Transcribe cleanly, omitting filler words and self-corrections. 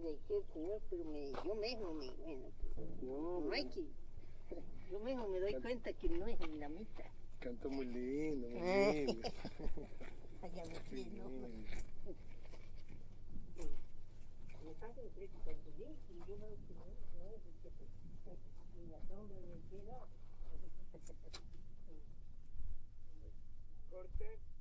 dejé el señor, pero yo mismo bueno, no hay que, yo mismo me doy cuenta que no es en la mitad. Canta muy lindo, muy lindo. Allá me fui, ¿no? Me pasa el precio cuando dije, y yo veo que no es el que ni la sombra ni el cielo. Corte.